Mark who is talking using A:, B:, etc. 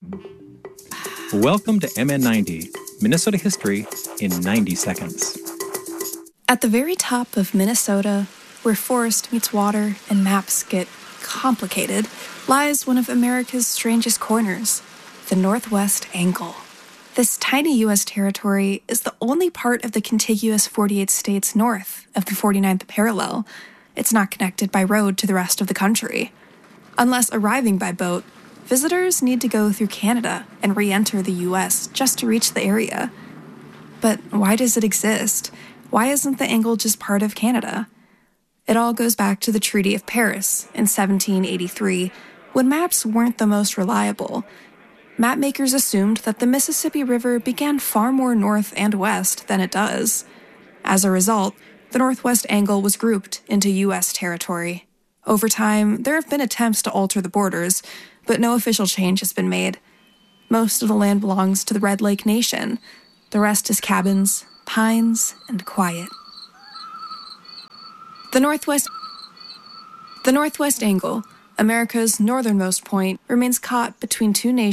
A: Welcome to MN90, Minnesota history in 90 seconds.
B: At the very top of Minnesota, where forest meets water and maps get complicated, lies one of America's strangest corners, the Northwest Angle. This tiny U.S. territory is the only part of the contiguous 48 states north of the 49th parallel. It's not connected by road to the rest of the country. Unless arriving by boat, visitors need to go through Canada and re-enter the U.S. just to reach the area. But why does it exist? Why isn't the Angle just part of Canada? It all goes back to the Treaty of Paris in 1783, when maps weren't the most reliable. Mapmakers assumed that the Mississippi River began far more north and west than it does. As a result, the Northwest Angle was grouped into U.S. territory. Over time, there have been attempts to alter the borders, but no official change has been made. Most of the land belongs to the Red Lake Nation. The rest is cabins, pines, and quiet. The Northwest Angle, America's northernmost point, remains caught between two nations